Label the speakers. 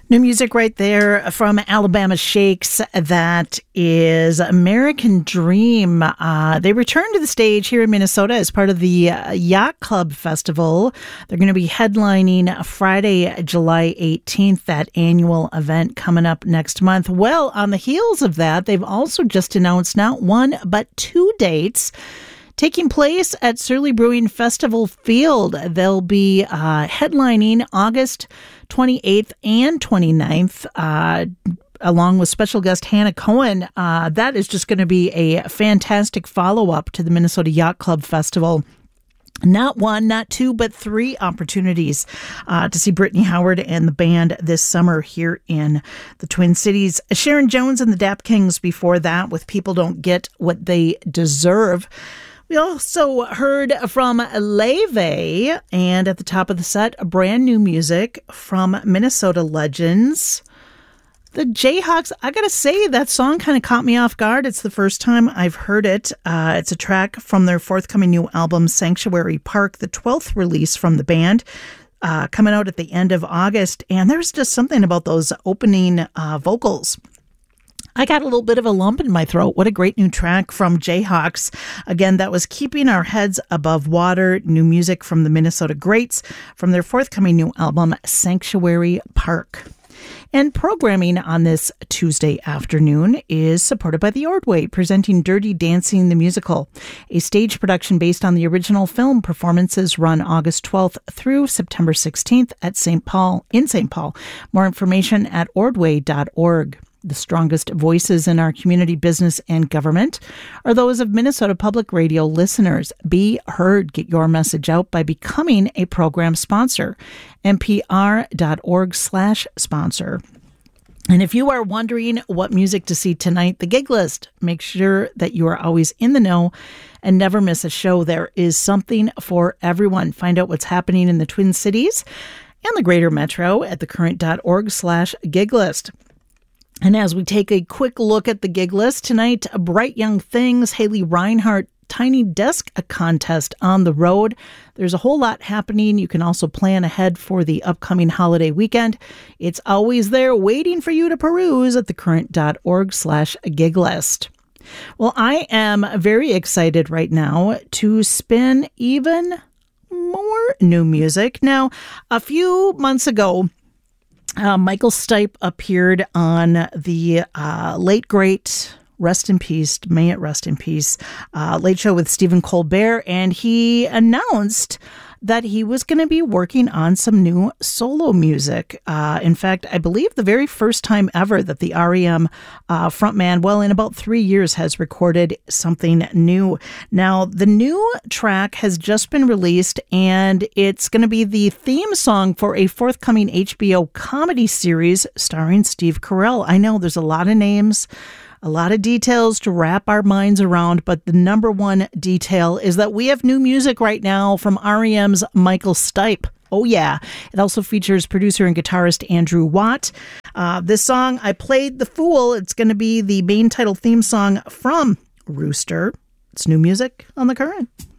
Speaker 1: New music right there from Alabama Shakes. That is American Dream. They return to the stage here in Minnesota as part of the Yacht Club Festival. They're going to be headlining Friday, July 18th, that annual event coming up next month. Well, on the heels of that, they've also just announced not one, but two dates taking place at Surly Brewing Festival Field. They'll be headlining August 28th and 29th, along with special guest Hannah Cohen. That is just going to be a fantastic follow-up to the Minnesota Yacht Club Festival. Not one, not two, but three opportunities to see Brittany Howard and the band this summer here in the Twin Cities. Sharon Jones and the Dap Kings before that with People Don't Get What They Deserve. We also heard from Leve, and at the top of the set, brand new music from Minnesota legends, the Jayhawks. I gotta say, that song kind of caught me off guard. It's the first time I've heard it. It's a track from their forthcoming new album, Sanctuary Park, the 12th release from the band, coming out at the end of August. And there's just something about those opening vocals. I got a little bit of a lump in my throat. What a great new track from Jayhawks. Again, that was Keeping Our Heads Above Water, new music from the Minnesota Greats from their forthcoming new album, Sanctuary Park. And programming on this Tuesday afternoon is supported by the Ordway, presenting Dirty Dancing the Musical, a stage production based on the original film. Performances run August 12th through September 16th at St. Paul. More information at ordway.org. The strongest voices in our community, business, and government are those of Minnesota Public Radio listeners. Be heard. Get your message out by becoming a program sponsor. npr.org/sponsor. And if you are wondering what music to see tonight, the gig list. Make sure that you are always in the know and never miss a show. There is something for everyone. Find out what's happening in the Twin Cities and the greater metro at thecurrent.org/gig list. And as we take a quick look at the gig list tonight, Bright Young Things, Haley Reinhart, Tiny Desk contest on the road. There's a whole lot happening. You can also plan ahead for the upcoming holiday weekend. It's always there waiting for you to peruse at thecurrent.org/gig list. Well, I am very excited right now to spin even more new music. Now, a few months ago, Michael Stipe appeared on the late great, rest in peace, may it rest in peace, Late Show with Stephen Colbert, and he announced that he was going to be working on some new solo music. In fact, I believe the very first time ever that the REM frontman, well, in about 3 years, has recorded something new. Now, the new track has just been released, and it's going to be the theme song for a forthcoming HBO comedy series starring Steve Carell. I know there's a lot of names, a lot of details to wrap our minds around, but the number one detail is that we have new music right now from REM's Michael Stipe. Oh, yeah. It also features producer and guitarist Andrew Watt. This song, I Played the Fool, it's going to be the main title theme song from Rooster. It's new music on The Current.